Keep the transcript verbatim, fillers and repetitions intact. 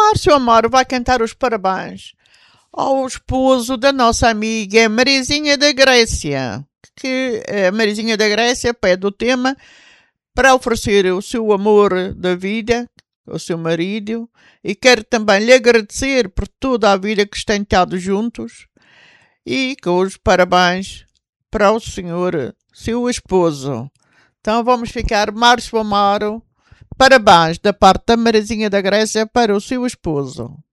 Márcio Amaro vai cantar os parabéns ao esposo da nossa amiga Marizinha da Grécia, que a Marizinha da Grécia pede o tema para oferecer o seu amor da vida, o seu marido, e quero também lhe agradecer por toda a vida que têm estado juntos e com os parabéns para o senhor, seu esposo. Então vamos ficar Márcio Amaro, parabéns da parte da Marizinha da Grécia para o seu esposo.